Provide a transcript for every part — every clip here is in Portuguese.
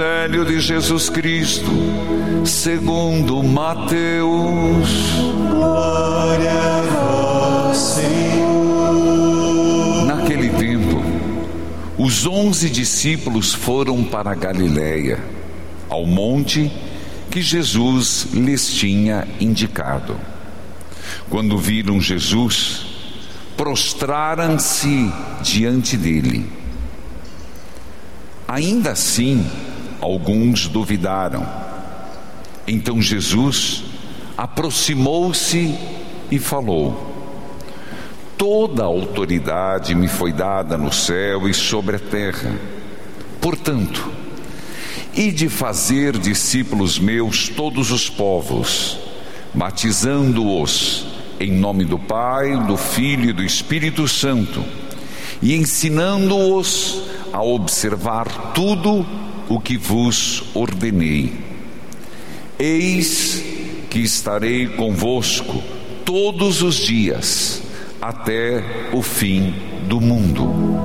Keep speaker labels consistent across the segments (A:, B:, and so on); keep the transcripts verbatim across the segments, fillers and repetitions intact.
A: Evangelho de Jesus Cristo, segundo Mateus.
B: Glória a vós, Senhor.
A: Naquele tempo, os onze discípulos foram para a Galiléia, ao monte que Jesus lhes tinha indicado. Quando viram Jesus, prostraram-se diante dele. Ainda assim, alguns duvidaram. Então Jesus aproximou-se e falou: toda a autoridade me foi dada no céu e sobre a terra. Portanto, ide fazer discípulos meus todos os povos, batizando-os em nome do Pai, do Filho e do Espírito Santo, e ensinando-os a observar tudo o que vos ordenei. Eis que estarei convosco todos os dias, até o fim do mundo.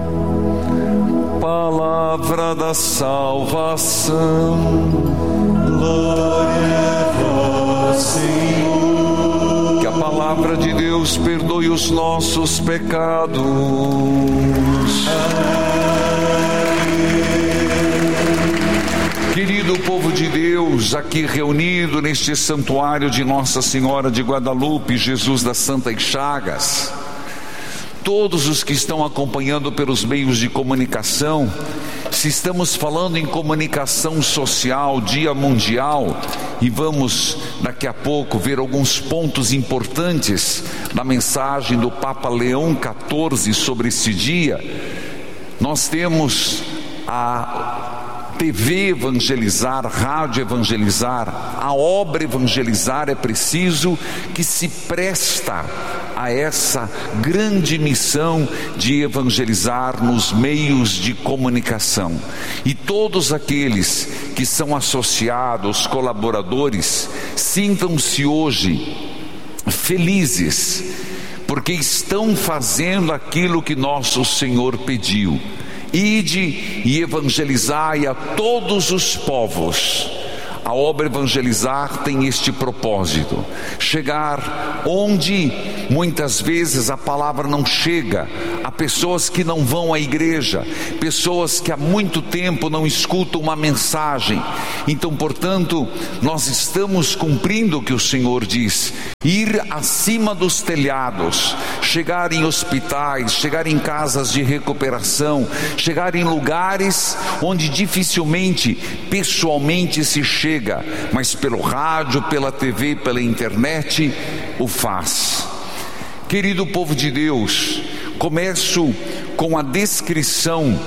A: Palavra da salvação.
B: Glória a vós, Senhor.
A: Que a palavra de Deus perdoe os nossos pecados. Querido povo de Deus, aqui reunido neste santuário de Nossa Senhora de Guadalupe, Jesus das Santas Chagas, todos os que estão acompanhando pelos meios de comunicação, se estamos falando em comunicação social, Dia Mundial, e vamos daqui a pouco ver alguns pontos importantes da mensagem do Papa Leão quatorze sobre esse dia, nós temos a T V Evangelizar, Rádio Evangelizar, a obra Evangelizar. É preciso que se presta a essa grande missão de evangelizar nos meios de comunicação. E todos aqueles que são associados, colaboradores, sintam-se hoje felizes, porque estão fazendo aquilo que nosso Senhor pediu. Ide e evangelizai a todos os povos. A obra Evangelizar tem este propósito: chegar onde muitas vezes a palavra não chega, a pessoas que não vão à igreja, pessoas que há muito tempo não escutam uma mensagem. Então, portanto, nós estamos cumprindo o que o Senhor diz: ir acima dos telhados, chegar em hospitais, chegar em casas de recuperação, chegar em lugares onde dificilmente pessoalmente se chega, mas pelo rádio, pela T V, pela internet o faz. Querido povo de Deus, começo com a descrição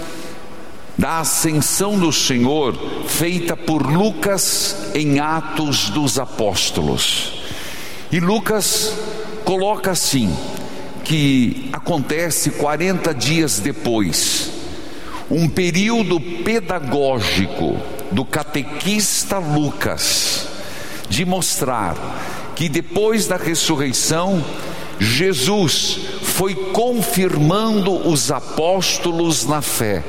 A: da ascensão do Senhor feita por Lucas em Atos dos Apóstolos. E Lucas coloca assim, que acontece quarenta dias depois, um período pedagógico do catequista Lucas, de mostrar que depois da ressurreição, Jesus foi confirmando os apóstolos na fé.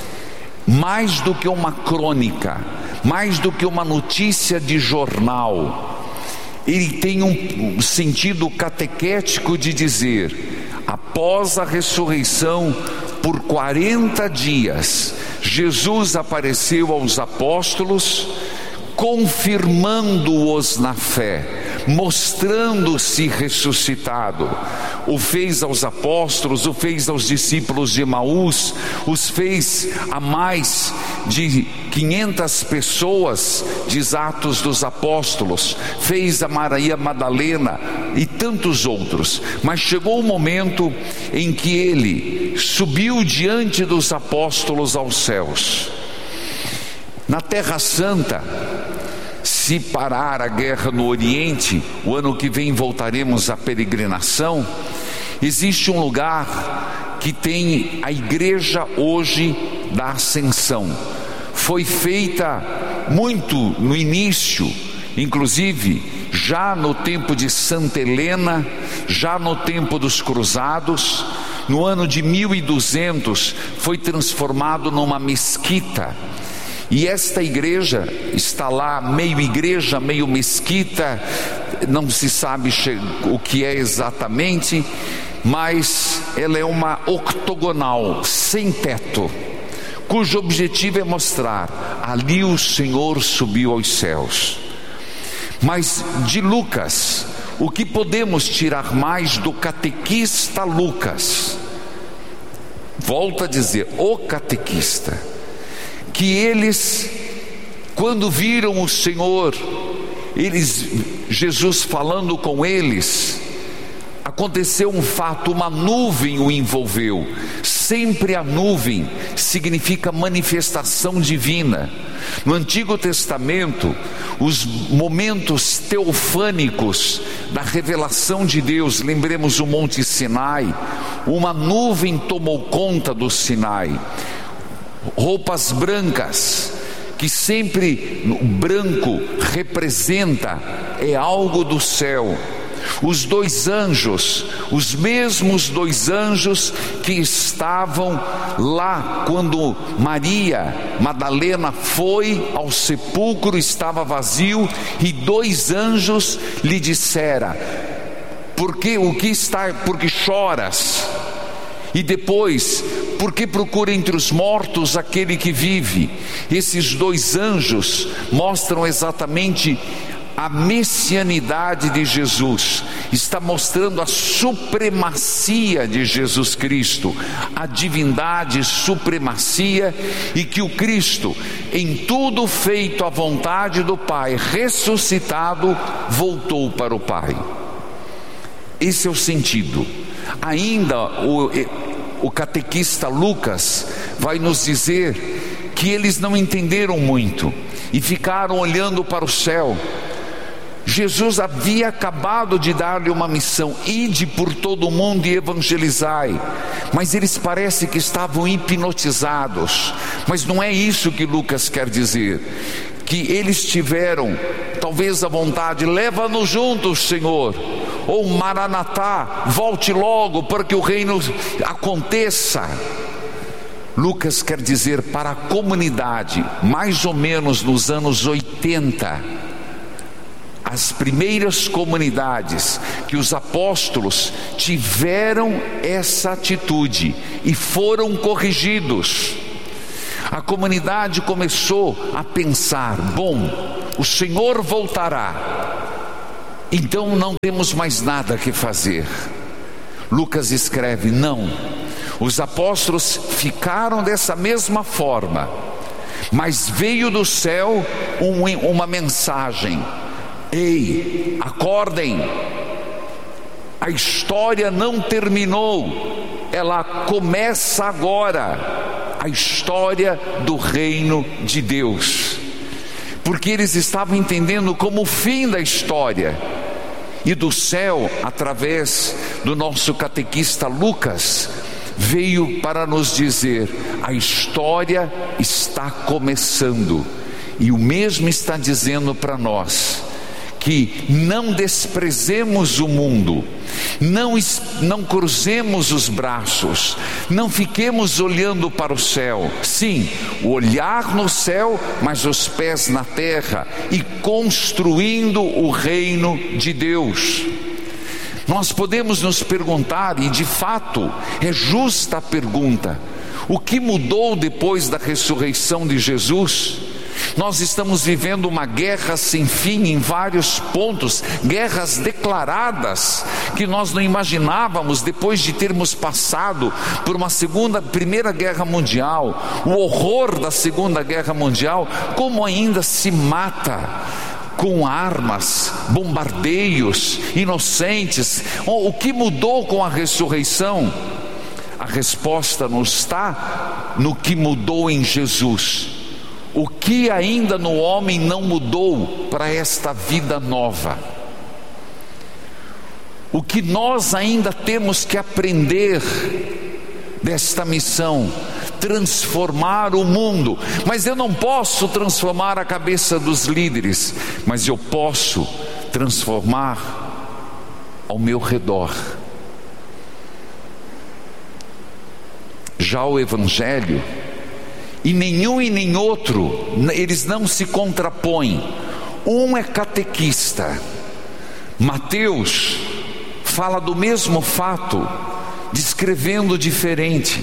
A: Mais do que uma crônica, mais do que uma notícia de jornal, ele tem um sentido catequético de dizer: após a ressurreição, por quarenta dias, Jesus apareceu aos apóstolos, confirmando-os na fé, mostrando-se ressuscitado. O fez aos apóstolos, o fez aos discípulos de Emaús, os fez a mais de quinhentas pessoas, diz Atos dos Apóstolos, fez a Maria Madalena e tantos outros. Mas chegou o momento em que ele subiu diante dos apóstolos aos céus. Na Terra Santa, se parar a guerra no Oriente, o ano que vem voltaremos à peregrinação. Existe um lugar que tem a igreja hoje da Ascensão. Foi feita muito no início, inclusive já no tempo de Santa Helena, já no tempo dos Cruzados. No ano de mil e duzentos foi transformado numa mesquita. E esta igreja está lá, meio igreja, meio mesquita, não se sabe o que é exatamente, mas ela é uma octogonal, sem teto, cujo objetivo é mostrar: ali o Senhor subiu aos céus. Mas de Lucas, o que podemos tirar mais do catequista Lucas? Volto a dizer, o catequista, que eles, quando viram o Senhor, eles, Jesus falando com eles, aconteceu um fato, uma nuvem o envolveu. Sempre a nuvem significa manifestação divina. No Antigo Testamento, os momentos teofânicos da revelação de Deus, lembremos o Monte Sinai, uma nuvem tomou conta do Sinai. Roupas brancas, que sempre o branco representa, é algo do céu. Os dois anjos, os mesmos dois anjos que estavam lá quando Maria Madalena foi ao sepulcro, estava vazio, e dois anjos lhe disseram: porque o que está, porque choras? E depois, por que procura entre os mortos aquele que vive? Esses dois anjos mostram exatamente a messianidade de Jesus, está mostrando a supremacia de Jesus Cristo, a divindade, supremacia, e que o Cristo, em tudo feito à vontade do Pai, ressuscitado, voltou para o Pai. Esse é o sentido. Ainda o, o catequista Lucas vai nos dizer que eles não entenderam muito e ficaram olhando para o céu. Jesus havia acabado de dar-lhe uma missão: ide por todo o mundo e evangelizai. Mas eles parecem que estavam hipnotizados. Mas não é isso que Lucas quer dizer. Que eles tiveram talvez a vontade: leva-nos juntos, Senhor, ou Maranatá, volte logo para que o reino aconteça. Lucas quer dizer para a comunidade, mais ou menos nos anos oitenta, as primeiras comunidades que os apóstolos tiveram essa atitude e foram corrigidos. A comunidade começou a pensar: bom, o Senhor voltará, então não temos mais nada que fazer. Lucas escreve: não, os apóstolos ficaram dessa mesma forma, mas veio do céu um, uma mensagem: ei, acordem, a história não terminou, ela começa agora, a história do reino de Deus. Porque eles estavam entendendo como o fim da história, e do céu, através do nosso catequista Lucas, veio para nos dizer: a história está começando. E o mesmo está dizendo para nós que não desprezemos o mundo, não, não cruzemos os braços, não fiquemos olhando para o céu. Sim, o olhar no céu, mas os pés na terra, e construindo o reino de Deus. Nós podemos nos perguntar, e de fato é justa a pergunta: o que mudou depois da ressurreição de Jesus? Nós estamos vivendo uma guerra sem fim em vários pontos, guerras declaradas que nós não imaginávamos, depois de termos passado por uma segunda, primeira guerra mundial, o horror da segunda guerra mundial, como ainda se mata com armas, bombardeios, inocentes. O que mudou com a ressurreição? A resposta não está no que mudou em Jesus. O que ainda no homem não mudou para esta vida nova? O que nós ainda temos que aprender desta missão? Transformar o mundo. Mas eu não posso transformar a cabeça dos líderes, mas eu posso transformar ao meu redor. Já o Evangelho, e nenhum e nem outro, eles não se contrapõem. Um é catequista. Mateus fala do mesmo fato, descrevendo diferente.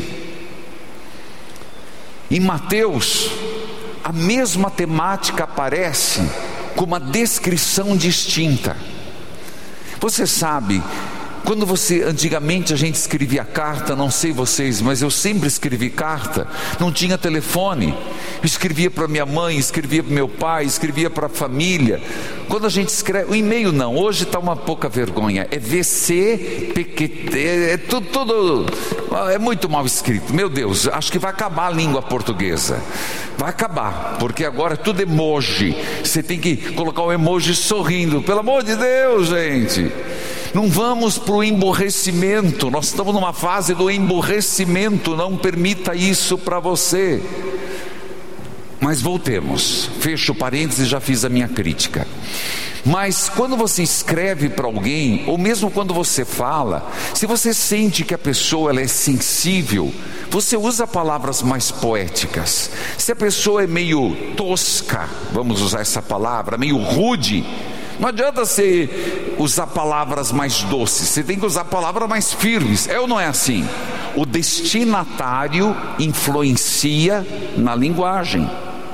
A: Em Mateus, a mesma temática aparece com uma descrição distinta. Você sabe, quando você, antigamente a gente escrevia carta, não sei vocês, mas eu sempre escrevi carta, não tinha telefone, eu escrevia para minha mãe, escrevia para meu pai, escrevia para a família. Quando a gente escreve, o e-mail não, hoje está uma pouca vergonha, é V C, P Q T, é tudo, tudo, é muito mal escrito, meu Deus, acho que vai acabar a língua portuguesa, vai acabar, porque agora é tudo emoji, você tem que colocar um emoji sorrindo, pelo amor de Deus, gente. Não vamos para o emborrecimento, nós estamos numa fase do emborrecimento, não permita isso para você. Mas voltemos, fecho parênteses, já fiz a minha crítica. Mas quando você escreve para alguém, ou mesmo quando você fala, se você sente que a pessoa ela é sensível, você usa palavras mais poéticas. Se a pessoa é meio tosca, vamos usar essa palavra, meio rude, não adianta você usar palavras mais doces, você tem que usar palavras mais firmes. É ou não é assim? O destinatário influencia na linguagem.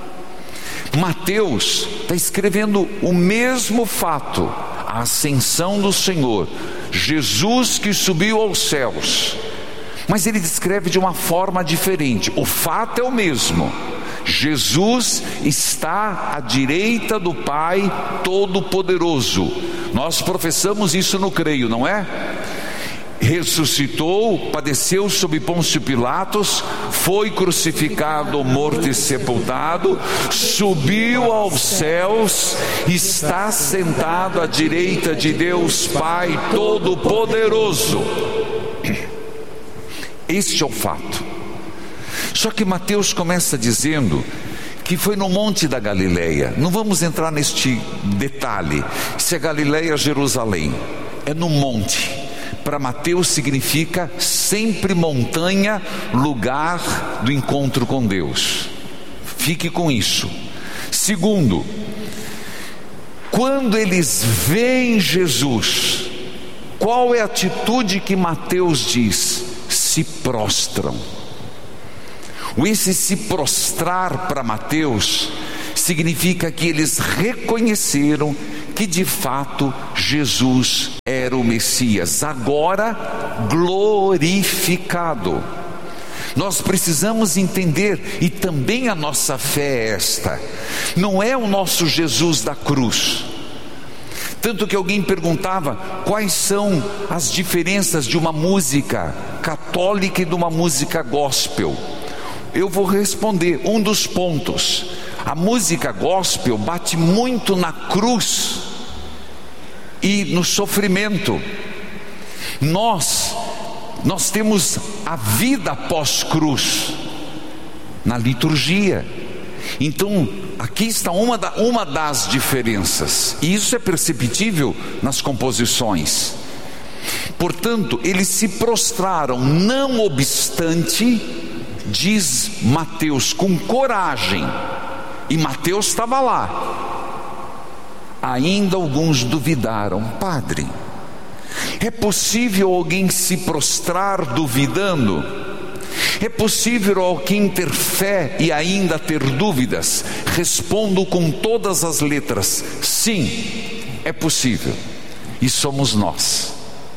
A: Mateus está escrevendo o mesmo fato, a ascensão do Senhor, Jesus que subiu aos céus, mas ele descreve de uma forma diferente. O fato é o mesmo. Jesus está à direita do Pai Todo-Poderoso. Nós professamos isso no creio, não é? Ressuscitou, padeceu sob Pôncio Pilatos, foi crucificado, morto e sepultado, subiu aos céus, está sentado à direita de Deus Pai Todo-Poderoso. Este é o fato. Só que Mateus começa dizendo que foi no Monte da Galileia. Não vamos entrar neste detalhe, se é Galileia ou Jerusalém, é no monte. Para Mateus significa sempre montanha, lugar do encontro com Deus. Fique com isso. Segundo, quando eles veem Jesus, qual é a atitude que Mateus diz? Se prostram. Esse se prostrar para Mateus significa que eles reconheceram que de fato Jesus era o Messias, agora glorificado. Nós precisamos entender, e também a nossa fé é esta, não é o nosso Jesus da cruz. Tanto que alguém perguntava quais são as diferenças de uma música católica e de uma música gospel. Eu vou responder um dos pontos. A música gospel bate muito na cruz e no sofrimento. Nós, nós temos a vida pós-cruz na liturgia. Então, aqui está uma, da, uma das diferenças. E isso é perceptível nas composições. Portanto, eles se prostraram, não obstante, diz Mateus com coragem, e Mateus estava lá. Ainda alguns duvidaram. Padre, é possível alguém se prostrar duvidando? É possível alguém ter fé e ainda ter dúvidas? Respondo com todas as letras: sim, é possível. E somos nós.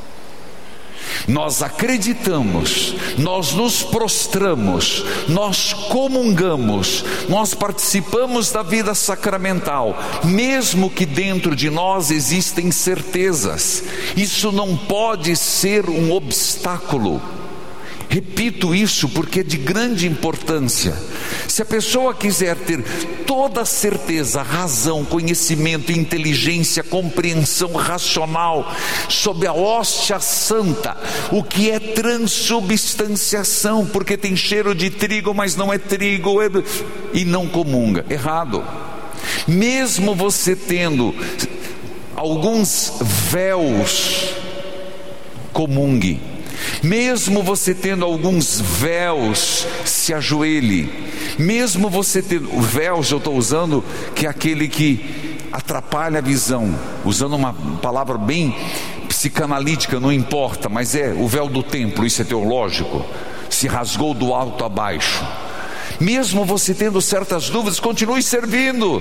A: Nós acreditamos, nós nos prostramos, nós comungamos, nós participamos da vida sacramental, mesmo que dentro de nós existem incertezas. Isso não pode ser um obstáculo. Repito isso porque é de grande importância. Se a pessoa quiser ter toda a certeza, razão, conhecimento, inteligência, compreensão racional sobre a hóstia santa, o que é transubstanciação, porque tem cheiro de trigo, mas não é trigo, e não comunga, errado. Mesmo você tendo alguns véus, comungue. Mesmo você tendo alguns véus, se ajoelhe. Mesmo você tendo, o véus eu estou usando, que é aquele que atrapalha a visão, usando uma palavra bem psicanalítica, não importa, mas é o véu do templo, isso é teológico, se rasgou do alto a baixo. Mesmo você tendo certas dúvidas, continue servindo.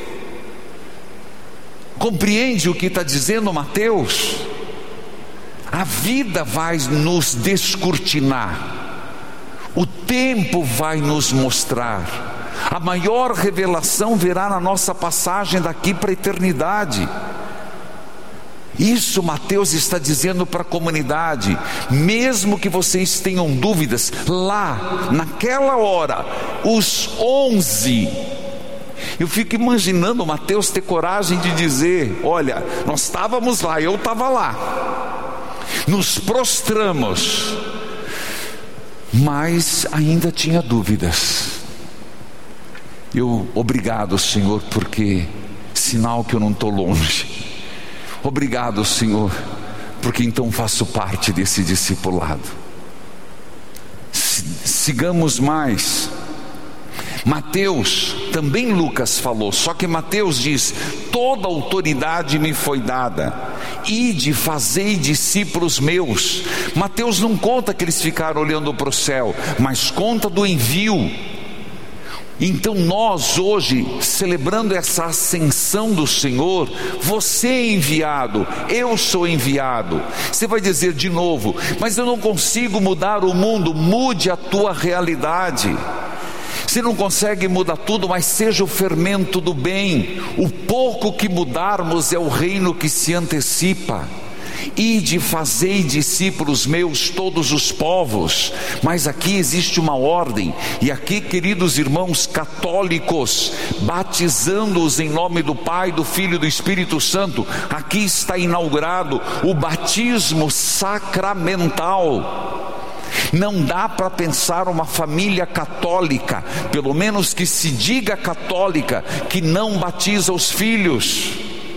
A: Compreende o que está dizendo Mateus? A vida vai nos descortinar, o tempo vai nos mostrar, a maior revelação virá na nossa passagem daqui para a eternidade. Isso Mateus está dizendo para a comunidade. Mesmo que vocês tenham dúvidas, lá, naquela hora, os onze, eu fico imaginando Mateus ter coragem de dizer: olha, nós estávamos lá, eu estava lá, nos prostramos, mas ainda tinha dúvidas. Eu, obrigado Senhor, porque sinal que eu não estou longe. Obrigado Senhor, porque então faço parte desse discipulado. Sigamos mais. Mateus, também Lucas falou, só que Mateus diz: toda autoridade me foi dada, ide, fazei discípulos meus. Mateus não conta que eles ficaram olhando para o céu, mas conta do envio. Então nós hoje, celebrando essa ascensão do Senhor, você é enviado, eu sou enviado. Você vai dizer de novo: mas eu não consigo mudar o mundo. Mude a tua realidade. Você não consegue mudar tudo, mas seja o fermento do bem. O pouco que mudarmos é o reino que se antecipa. Ide, fazei discípulos meus todos os povos. Mas aqui existe uma ordem, e aqui, queridos irmãos católicos, batizando-os em nome do Pai, do Filho e do Espírito Santo, aqui está inaugurado o batismo sacramental. Não dá para pensar uma família católica, pelo menos que se diga católica, que não batiza os filhos.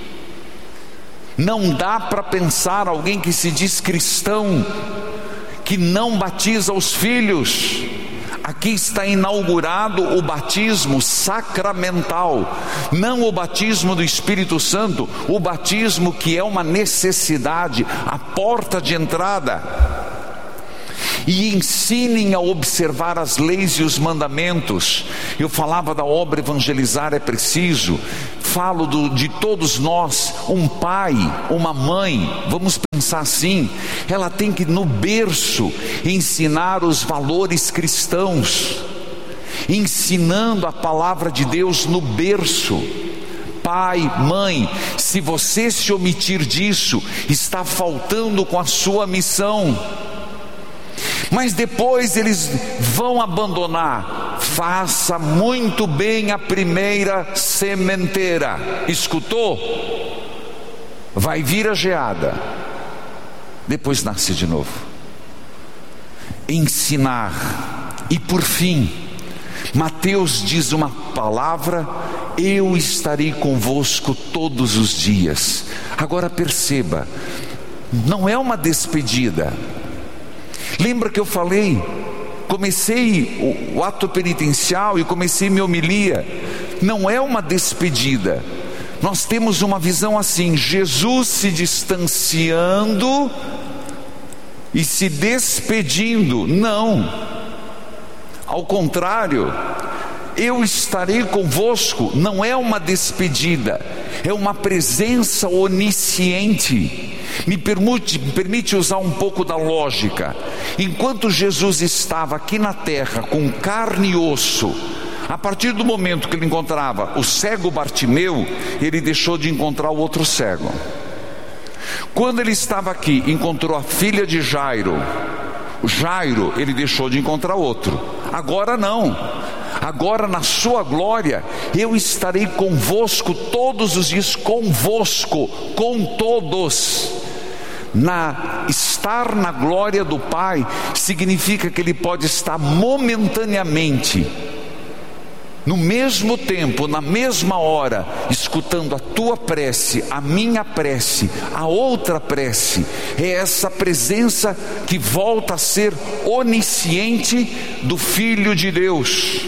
A: Não dá para pensar alguém que se diz cristão, que não batiza os filhos. Aqui está inaugurado o batismo sacramental, não o batismo do Espírito Santo, o batismo que é uma necessidade, a porta de entrada. E ensinem a observar as leis e os mandamentos. Eu falava da obra Evangelizar é Preciso. Falo do, de todos nós, um pai, uma mãe, vamos pensar assim, ela tem que no berço ensinar os valores cristãos, ensinando a palavra de Deus no berço. Pai, mãe, se você se omitir disso, está faltando com a sua missão. Mas depois eles vão abandonar. Faça muito bem a primeira sementeira. Escutou? Vai vir a geada, depois nasce de novo. Ensinar. E por fim, Mateus diz uma palavra: eu estarei convosco todos os dias. Agora perceba, não é uma despedida. Lembra que eu falei, comecei o, o ato penitencial e comecei minha homilia. Não é uma despedida. Nós temos uma visão assim: Jesus se distanciando e se despedindo. Não, ao contrário, eu estarei convosco não é uma despedida, é uma presença onisciente. Me permite, me permite usar um pouco da lógica. Enquanto Jesus estava aqui na terra com carne e osso, a partir do momento que ele encontrava o cego Bartimeu, ele deixou de encontrar o outro cego. Quando ele estava aqui, encontrou a filha de Jairo, o Jairo, ele deixou de encontrar outro. Agora não. Agora na sua glória, eu estarei convosco todos os dias. Convosco, com todos. Na, estar na glória do Pai significa que ele pode estar momentaneamente no mesmo tempo, na mesma hora, escutando a tua prece, a minha prece, a outra prece. É essa presença que volta a ser onisciente do Filho de Deus.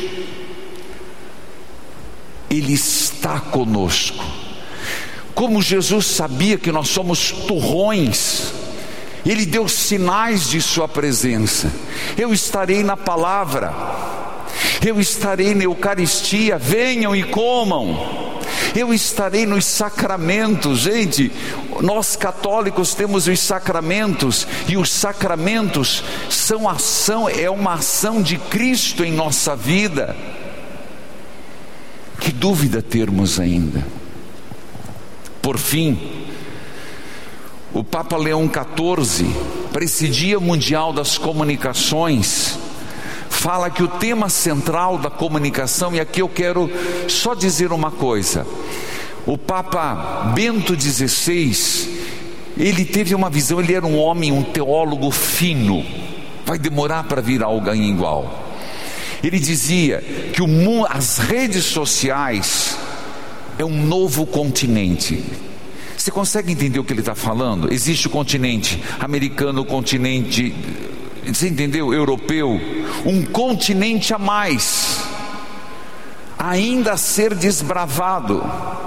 A: Ele está conosco. Como Jesus sabia que nós somos turrões, Ele deu sinais de sua presença. Eu estarei na palavra, eu estarei na Eucaristia, venham e comam. Eu estarei nos sacramentos. Gente, nós católicos temos os sacramentos, e os sacramentos são ação, é uma ação de Cristo em nossa vida. Que dúvida termos ainda? Por fim, o Papa Leão quatorze, presidia mundial das comunicações, fala que o tema central da comunicação, e aqui eu quero só dizer uma coisa: o Papa Bento dezesseis, ele teve uma visão, ele era um homem, um teólogo fino, vai demorar para vir alguém igual. Ele dizia que o mundo, as redes sociais é um novo continente. Você consegue entender o que ele está falando? Existe o continente americano, o continente, você entendeu? Europeu, um continente a mais, ainda a ser desbravado.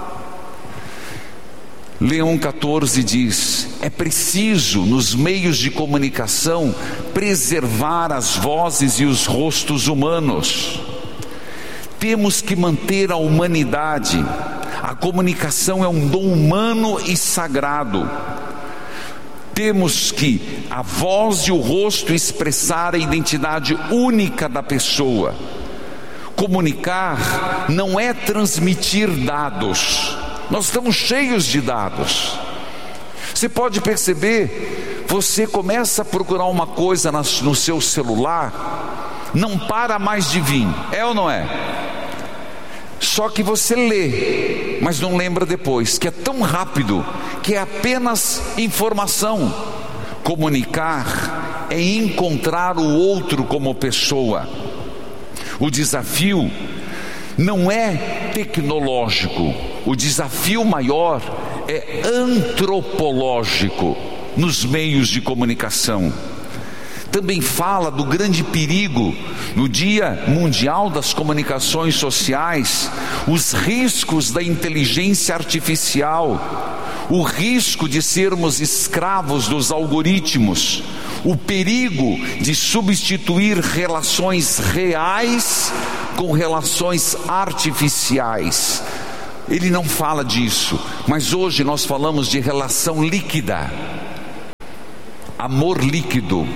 A: Leão quatorze diz: é preciso nos meios de comunicação preservar as vozes e os rostos humanos. Temos que manter a humanidade. A comunicação é um dom humano e sagrado. Temos que a voz e o rosto expressar a identidade única da pessoa. Comunicar não é transmitir dados. Nós estamos cheios de dados. Você pode perceber, você começa a procurar uma coisa no seu celular, não para mais de vir, é ou não é? Só que você lê, mas não lembra depois, que é tão rápido, que é apenas informação. Comunicar é encontrar o outro como pessoa. O desafio não é tecnológico, o desafio maior é antropológico nos meios de comunicação. Também fala do grande perigo no Dia Mundial das Comunicações Sociais, os riscos da inteligência artificial, o risco de sermos escravos dos algoritmos, o perigo de substituir relações reais com relações artificiais. Ele não fala disso, mas hoje nós falamos de relação líquida, amor líquido,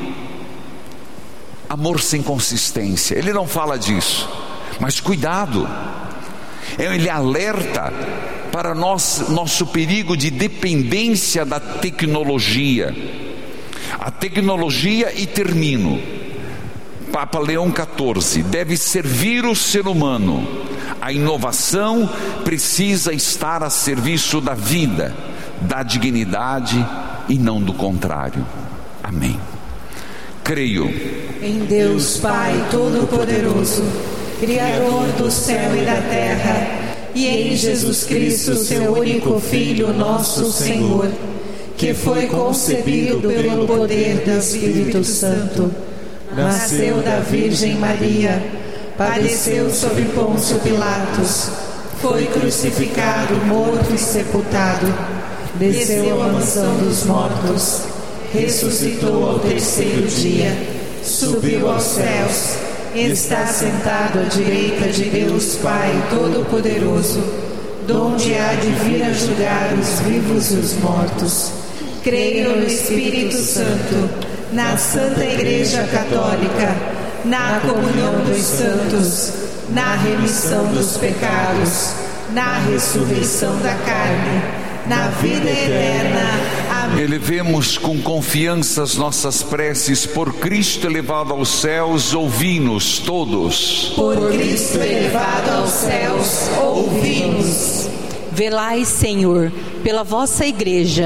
A: amor sem consistência. Ele não fala disso, mas cuidado, ele alerta para nós, nosso perigo de dependência da tecnologia. A tecnologia, e termino, Papa Leão quatorze, deve servir o ser humano. A inovação precisa estar a serviço da vida, da dignidade, e não do contrário. Amém. Creio
C: em Deus Pai Todo-Poderoso, Criador do céu e da terra, e em Jesus Cristo, seu único Filho, nosso Senhor, que foi concebido pelo poder do Espírito Santo, nasceu da Virgem Maria, padeceu sob Pôncio Pilatos, foi crucificado, morto e sepultado, desceu à mansão dos mortos, ressuscitou ao terceiro dia, subiu aos céus, está sentado à direita de Deus Pai Todo-Poderoso, donde há de vir a julgar os vivos e os mortos. Creio no Espírito Santo, na Santa Igreja Católica, na comunhão dos santos, na remissão dos pecados, na ressurreição da carne, na vida eterna. Amém.
A: Elevemos com confiança as nossas preces. Por Cristo elevado aos céus, ouvi-nos todos.
C: Por Cristo elevado aos céus, ouvi-nos.
D: Velai, Senhor, pela vossa igreja,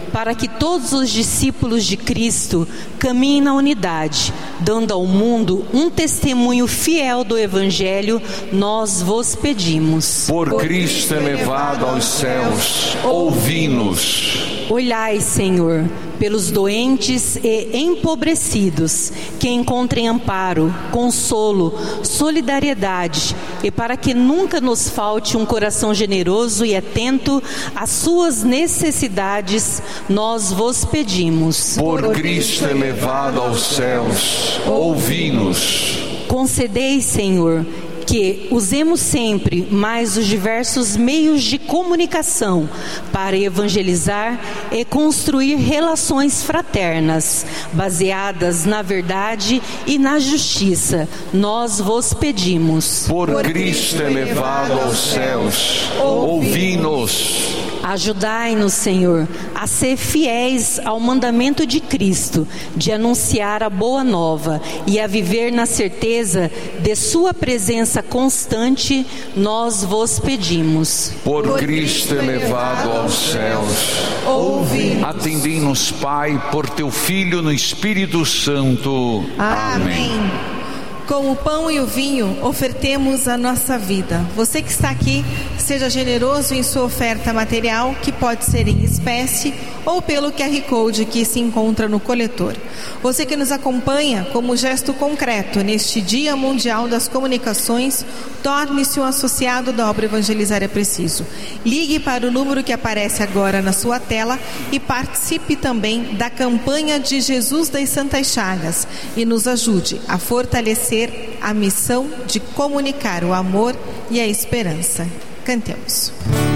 C: para que todos os discípulos de Cristo caminhem na unidade, dando ao mundo um testemunho fiel do Evangelho, nós vos pedimos.
A: Por Cristo elevado aos céus, ouvi-nos.
C: Olhai, Senhor, pelos doentes e empobrecidos, que encontrem amparo, consolo, solidariedade, e para que nunca nos falte um coração generoso e atento às suas necessidades, nós vos pedimos.
A: Por Cristo elevado aos céus, ouvi-nos.
C: Concedei, Senhor, que usemos sempre mais os diversos meios de comunicação para evangelizar e construir relações fraternas, baseadas na verdade e na justiça. Nós vos pedimos.
A: Por Cristo elevado aos céus, ouvi-nos.
C: Ajudai-nos, Senhor, a ser fiéis ao mandamento de Cristo, de anunciar a boa nova e a viver na certeza de sua presença constante, nós vos pedimos.
A: Por Cristo elevado aos céus, ouvi. Atendei-nos, Pai, por teu Filho no Espírito Santo.
D: Amém. Com o pão e o vinho, ofertemos a nossa vida. Você que está aqui, seja generoso em sua oferta material, que pode ser em espécie ou pelo Q R Code que se encontra no coletor. Você que nos acompanha como gesto concreto neste Dia Mundial das Comunicações, torne-se um associado da obra Evangelizar é Preciso. Ligue para o número que aparece agora na sua tela e participe também da campanha de Jesus das Santas Chagas e nos ajude a fortalecer a missão de comunicar o amor e a esperança. Cantemos.